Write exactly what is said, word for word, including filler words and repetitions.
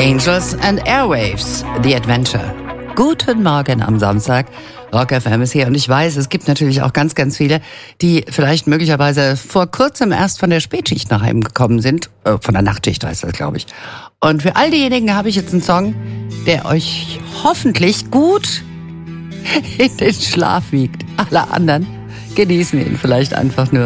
Angels and Airwaves, The Adventure. Guten Morgen am Samstag. Rock F M ist hier und ich weiß, es gibt natürlich auch ganz, ganz viele, die vielleicht möglicherweise vor kurzem erst von der Spätschicht nach Hause gekommen sind. Äh, von der Nachtschicht heißt das, glaube ich. Und für all diejenigen habe ich jetzt einen Song, der euch hoffentlich gut in den Schlaf wiegt. Alle anderen genießen ihn vielleicht einfach nur.